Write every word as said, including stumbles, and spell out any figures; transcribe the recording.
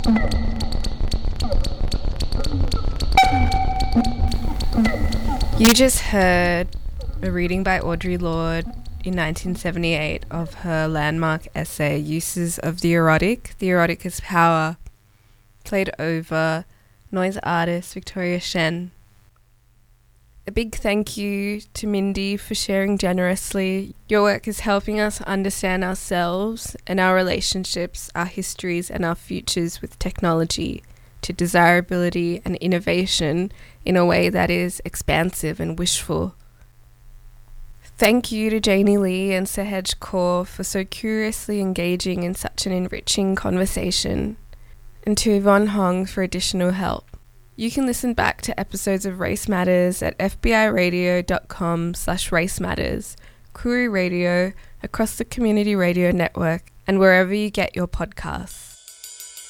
You just heard a reading by Audre Lorde in nineteen seventy-eight of her landmark essay, Uses of the Erotic. The Erotic is Power, played over noise artist Victoria Shen. A big thank you to Mindy for sharing generously. Your work is helping us understand ourselves and our relationships, our histories and our futures with technology, to desirability and innovation in a way that is expansive and wishful. Thank you to Janie Lee and Sahej Kaur for so curiously engaging in such an enriching conversation, and to Yvonne Hong for additional help. You can listen back to episodes of Race Matters at fbiradio.com slash race matters, Koori Radio, across the Community Radio Network, and wherever you get your podcasts.